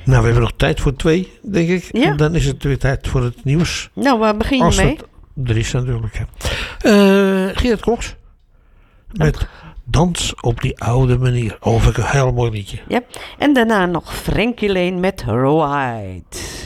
Nou, we hebben nog tijd voor 2, denk ik. Ja. En dan is het weer tijd voor het nieuws. Nou, waar begin je Als mee? er is natuurlijk. Hè. Geert Koks. Met Dans op die oude manier. Een heel mooi liedje. Ja. En daarna nog Frankie Lane met Ride.